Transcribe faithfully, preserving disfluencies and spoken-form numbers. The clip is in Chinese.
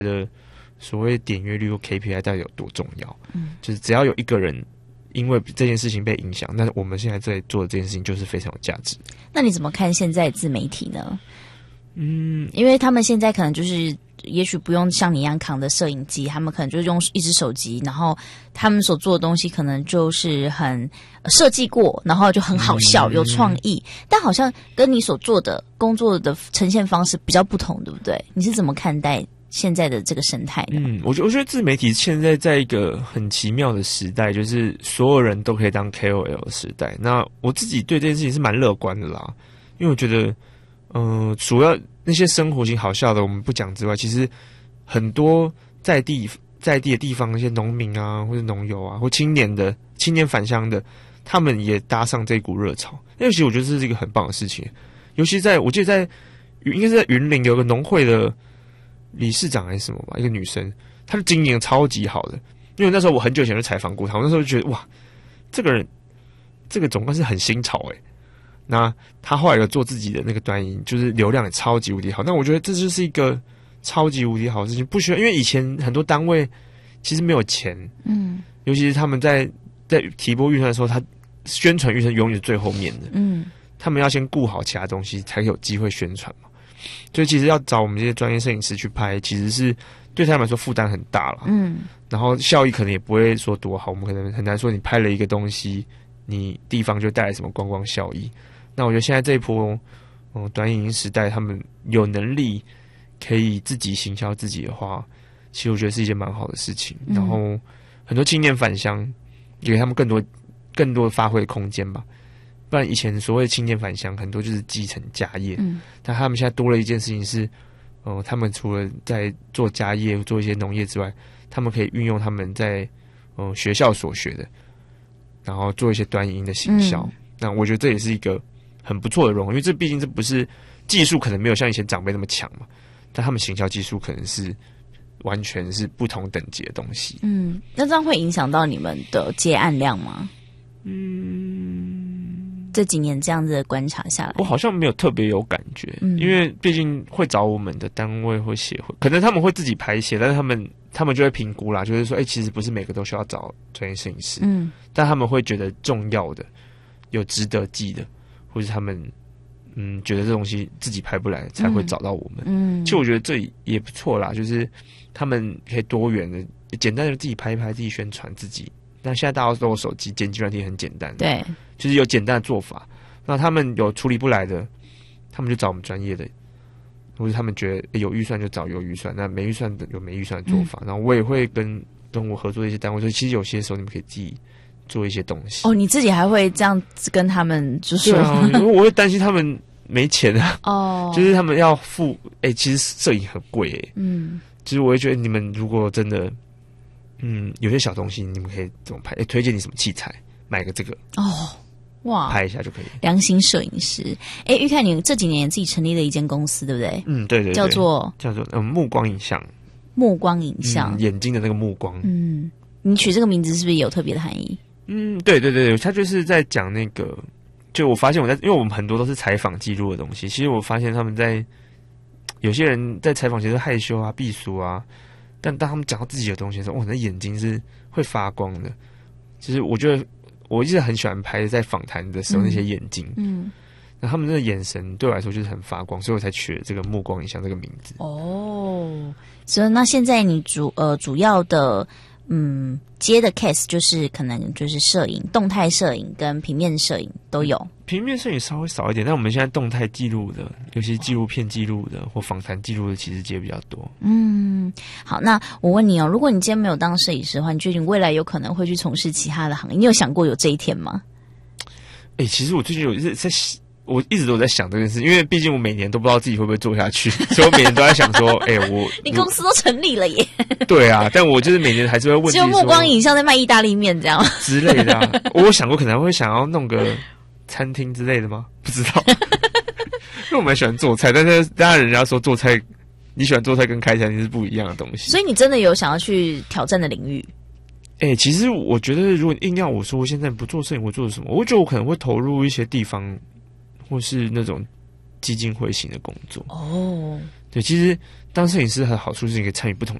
的所谓点阅率或 K P I 到底有多重要？嗯，就是只要有一个人因为这件事情被影响，那我们现在在做的这件事情就是非常有价值。 那你怎么看现在自媒体呢？嗯，因为他们现在可能就是也许不用像你一样扛的摄影机，他们可能就是用一只手机，然后他们所做的东西可能就是很设计过，然后就很好笑、嗯、有创意，但好像跟你所做的工作的呈现方式比较不同，对不对？你是怎么看待现在的这个生态呢？ 嗯，我觉得我觉得自媒体现在在一个很奇妙的时代，就是所有人都可以当 K O L 的时代。那我自己对这件事情是蛮乐观的啦，因为我觉得嗯、呃，主要那些生活型好笑的我们不讲之外，其实很多在地在地的地方那些农民啊，或者农友啊，或青年的青年返乡的，他们也搭上这股热潮。因为其实我觉得这是一个很棒的事情，尤其在我记得在应该是在云林有个农会的理事长还是什么吧，一个女生，她的经营超级好的。因为那时候我很久以前就采访过她，我那时候就觉得哇，这个人这个总算是很新潮诶、欸。那他后来有做自己的那个短影，就是流量也超级无敌好。那我觉得这就是一个超级无敌好的事情，不需要，因为以前很多单位其实没有钱，嗯，尤其是他们在在提拨预算的时候，他宣传预算永远是最后面的，嗯，他们要先顾好其他东西，才有机会宣传嘛。所以其实要找我们这些专业摄影师去拍，其实是对他们来说负担很大了，嗯，然后效益可能也不会说多好，我们可能很难说你拍了一个东西，你地方就带来什么观光效益。那我觉得现在这一波，嗯，短影音时代，他们有能力可以自己行销自己的话，其实我觉得是一件蛮好的事情。嗯、然后很多青年返乡，也给他们更多更多的发挥的空间吧。不然以前所谓的青年返乡，很多就是继承家业，嗯，但他们现在多了一件事情是，嗯、呃，他们除了在做家业、做一些农业之外，他们可以运用他们在嗯、呃、学校所学的，然后做一些短影音的行销。嗯、那我觉得这也是一个很不错的融合，因为这毕竟这不是技术，可能没有像以前长辈那么强嘛，但他们行销技术可能是完全是不同等级的东西。嗯， 那这样会影响到你们的接案量吗？嗯，这几年这样子的观察下来， 我好像没有特别有感觉，嗯、因为毕竟会找我们的单位或协会，可能他们会自己排写，但是他们他们就会评估啦，就是说，哎、欸，其实不是每个都需要找专业摄影师，嗯，但他们会觉得重要的、有值得记的。或是他们嗯觉得这东西自己拍不来，才会找到我们。嗯，其实我觉得这也不错啦，就是他们可以多元的、简单的自己拍一拍，自己宣传自己。那现在大家都有手机，剪辑软体很简单， 对， 就是有简单的做法。那他们有处理不来的，他们就找我们专业的，或者他们觉得有预算就找有预算，那没预算的有没预算的做法。嗯、然后我也会跟跟我合作的一些单位说，其实有些时候你们可以自己做一些东西。 哦，你自己还会这样子跟他们就说？ 对啊，因为我会担心他们没钱啊。哦，就是他们要付，哎、欸，其实摄影很贵哎、欸。嗯，其实我会觉得你们如果真的，嗯，有些小东西你们可以怎么拍？哎、欸，推荐你什么器材，买个这个哦，哇，拍一下就可以。 良心摄影师，哎、欸，玉凯，你这几年自己成立了一间公司，对不对？ 嗯，对 对, 对， 叫做叫做嗯目光影像。 目光影像、 嗯，眼睛的那个目光。 嗯，你取这个名字是不是有特别的含义？ 嗯，对对对，他就是在讲那个，就我发现我在，因为我们很多都是采访记录的东西，其实我发现他们在有些人在采访其实害羞啊、避俗啊，但当他们讲到自己的东西的时候，哇，那眼睛是会发光的。其实我觉得我一直很喜欢拍在访谈的时候那些眼睛，嗯，那他们那个眼神对我来说就是很发光，所以我才取了这个目光影像这个名字。 哦，所以那现在你主呃主要的。嗯，接的 case 就是可能就是摄影、动态摄影跟平面摄影都有。 平面摄影稍微少一点，但我们现在动态记录的，尤其纪录片记录的或访谈记录的，其实接比较多。 嗯，好，那我问你哦，如果你今天没有当摄影师的话，你觉得你未来有可能会去从事其他的行业？你有想过有这一天吗？ 哎、欸，其实我最近有在。我一直都在想这件事，因为毕竟我每年都不知道自己会不会做下去，所以我每年都在想说，哎、欸，我你公司都成立了耶。 对啊，但我就是每年还是会问自己说， 只有目光影像在卖意大利面这样之类的、啊。我有想过可能会想要弄个餐厅之类的吗？不知道，因为我蛮喜欢做菜，但是当然人家说做菜，你喜欢做菜跟开餐厅是不一样的东西。 所以你真的有想要去挑战的领域？ 哎、欸，其实我觉得，如果硬要我说，我现在不做摄影，我做什么？我觉得我可能会投入一些地方。或是那种基金会型的工作哦， 对，其实当摄影师的好处是你可以参与不同